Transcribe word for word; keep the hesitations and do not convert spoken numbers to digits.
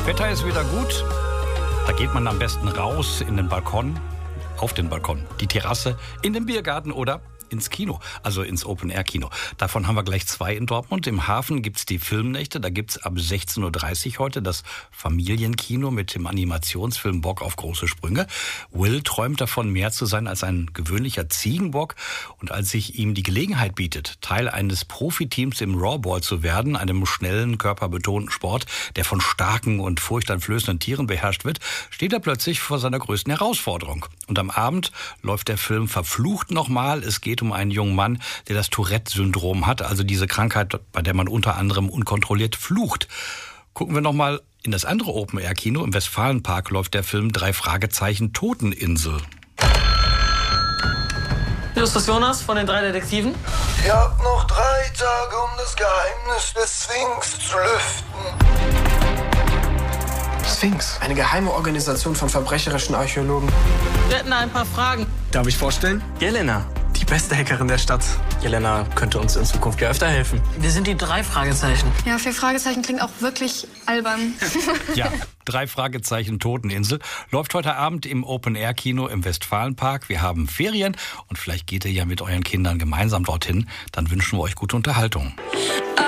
Wetter ist wieder gut. Da geht man am besten raus in den Balkon, auf den Balkon, die Terrasse, in den Biergarten oder ins Kino, also ins Open-Air-Kino. Davon haben wir gleich zwei in Dortmund. Im Hafen gibt's die Filmnächte. Da gibt's ab sechzehn Uhr dreißig heute das Familienkino mit dem Animationsfilm Bock auf große Sprünge. Will träumt davon, mehr zu sein als ein gewöhnlicher Ziegenbock. Und als sich ihm die Gelegenheit bietet, Teil eines Profiteams im Rawball zu werden, einem schnellen, körperbetonten Sport, der von starken und furchteinflößenden Tieren beherrscht wird, steht er plötzlich vor seiner größten Herausforderung. Und am Abend läuft der Film verflucht nochmal. Es geht um einen jungen Mann, der das Tourette-Syndrom hat, also diese Krankheit, bei der man unter anderem unkontrolliert flucht. Gucken wir nochmal in das andere Open-Air-Kino. Im Westfalenpark läuft der Film Drei Fragezeichen Toteninsel. Hier ist das Jonas von den drei Detektiven. Ihr habt noch drei Tage, um das Geheimnis des Sphinx zu lüften. Sphinx, eine geheime Organisation von verbrecherischen Archäologen. Wir hätten ein paar Fragen. Darf ich vorstellen? Jelena. Die beste Hackerin der Stadt. Jelena könnte uns in Zukunft ja öfter helfen. Wir sind die drei Fragezeichen. Ja, vier Fragezeichen klingt auch wirklich albern. Ja, Drei Fragezeichen Toteninsel läuft heute Abend im Open-Air-Kino im Westfalenpark. Wir haben Ferien und vielleicht geht ihr ja mit euren Kindern gemeinsam dorthin. Dann wünschen wir euch gute Unterhaltung.